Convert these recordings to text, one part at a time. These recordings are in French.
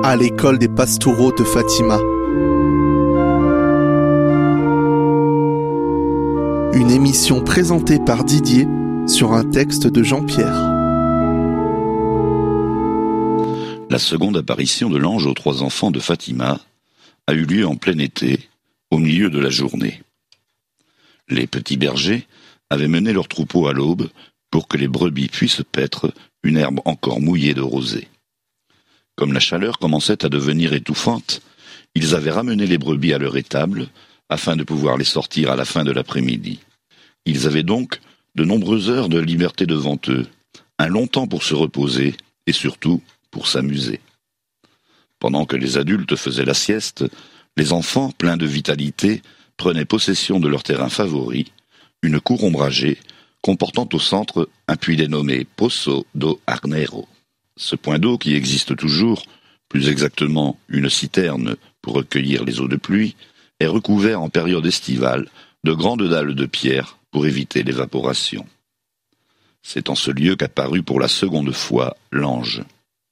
à l'école des pastoraux de Fatima. Une émission présentée par Didier sur un texte de Jean-Pierre. La seconde apparition de l'ange aux 3 enfants de Fatima a eu lieu en plein été, au milieu de la journée. Les petits bergers avaient mené leurs troupeaux à l'aube pour que les brebis puissent paître une herbe encore mouillée de rosée. Comme la chaleur commençait à devenir étouffante, ils avaient ramené les brebis à leur étable afin de pouvoir les sortir à la fin de l'après-midi. Ils avaient donc de nombreuses heures de liberté devant eux, un long temps pour se reposer et surtout pour s'amuser. Pendant que les adultes faisaient la sieste, les enfants, pleins de vitalité, prenaient possession de leur terrain favori, une cour ombragée comportant au centre un puits dénommé Pozo do Arneiro. Ce point d'eau, qui existe toujours, plus exactement une citerne pour recueillir les eaux de pluie, est recouvert en période estivale de grandes dalles de pierre pour éviter l'évaporation. C'est en ce lieu qu'apparut pour la seconde fois l'ange.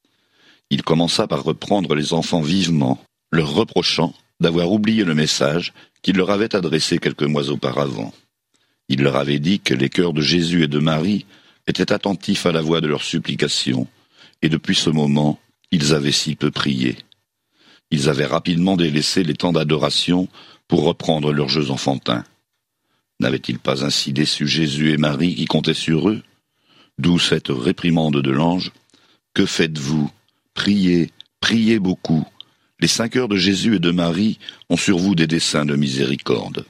Il commença par reprendre les enfants vivement, leur reprochant d'avoir oublié le message qu'il leur avait adressé quelques mois auparavant. Il leur avait dit que les cœurs de Jésus et de Marie étaient attentifs à la voix de leurs supplications, et depuis ce moment, ils avaient si peu prié. Ils avaient rapidement délaissé les temps d'adoration pour reprendre leurs jeux enfantins. N'avaient-ils pas ainsi déçu Jésus et Marie qui comptaient sur eux? D'où cette réprimande de l'ange. Que faites-vous? Priez, priez beaucoup. Les 5 heures de Jésus et de Marie ont sur vous des desseins de miséricorde.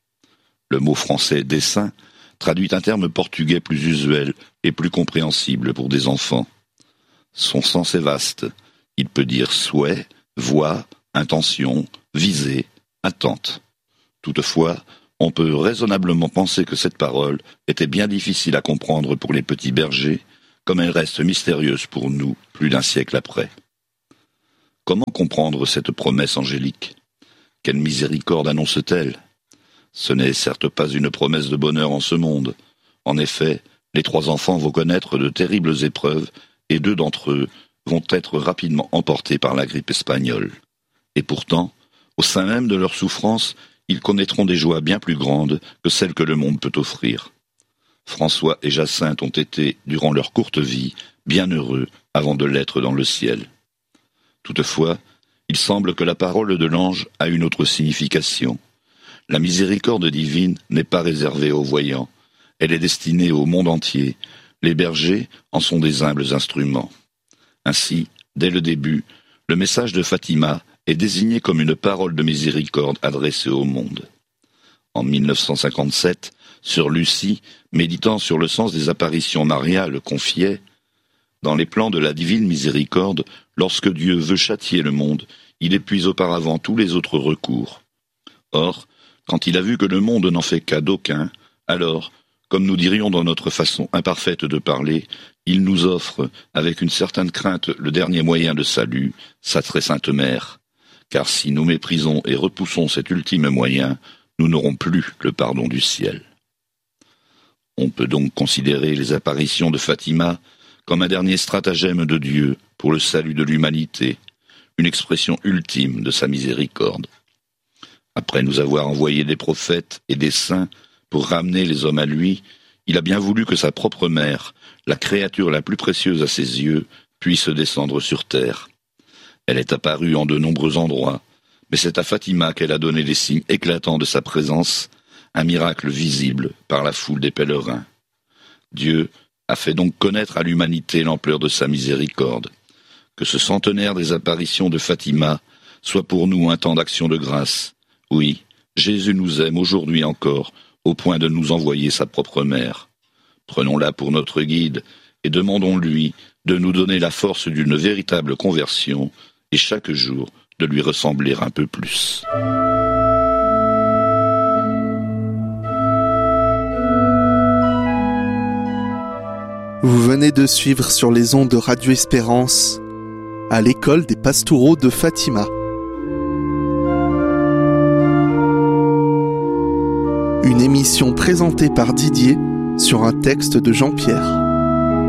Le mot français « dessein » traduit un terme portugais plus usuel et plus compréhensible pour des enfants. Son sens est vaste. Il peut dire souhait, voie, intention, visée, attente. Toutefois, on peut raisonnablement penser que cette parole était bien difficile à comprendre pour les petits bergers, comme elle reste mystérieuse pour nous plus d'un siècle après. Comment comprendre cette promesse angélique? Quelle miséricorde annonce-t-elle? Ce n'est certes pas une promesse de bonheur en ce monde. En effet, les 3 enfants vont connaître de terribles épreuves et 2 d'entre eux vont être rapidement emportés par la grippe espagnole. Et pourtant, au sein même de leur souffrance, ils connaîtront des joies bien plus grandes que celles que le monde peut offrir. François et Jacinthe ont été, durant leur courte vie, bien heureux avant de l'être dans le ciel. Toutefois, il semble que la parole de l'ange a une autre signification. La miséricorde divine n'est pas réservée aux voyants, elle est destinée au monde entier. Les bergers en sont des humbles instruments. Ainsi, dès le début, le message de Fatima est désigné comme une parole de miséricorde adressée au monde. En 1957, Sœur Lucie, méditant sur le sens des apparitions mariales, confiait « Dans les plans de la divine miséricorde, lorsque Dieu veut châtier le monde, il épuise auparavant tous les autres recours. Or, quand il a vu que le monde n'en fait cas d'aucun, alors, comme nous dirions dans notre façon imparfaite de parler, il nous offre, avec une certaine crainte, le dernier moyen de salut, sa très sainte mère. Car si nous méprisons et repoussons cet ultime moyen, nous n'aurons plus le pardon du ciel. » On peut donc considérer les apparitions de Fatima comme un dernier stratagème de Dieu pour le salut de l'humanité, une expression ultime de sa miséricorde. Après nous avoir envoyé des prophètes et des saints pour ramener les hommes à lui, il a bien voulu que sa propre mère, la créature la plus précieuse à ses yeux, puisse descendre sur terre. Elle est apparue en de nombreux endroits, mais c'est à Fatima qu'elle a donné les signes éclatants de sa présence, un miracle visible par la foule des pèlerins. Dieu a fait donc connaître à l'humanité l'ampleur de sa miséricorde. Que ce centenaire des apparitions de Fatima soit pour nous un temps d'action de grâce. Oui, Jésus nous aime aujourd'hui encore, au point de nous envoyer sa propre mère. Prenons-la pour notre guide et demandons-lui de nous donner la force d'une véritable conversion et chaque jour de lui ressembler un peu plus. Vous venez de suivre sur les ondes de Radio Espérance à l'école des pastoraux de Fatima. Une émission présentée par Didier sur un texte de Jean-Pierre.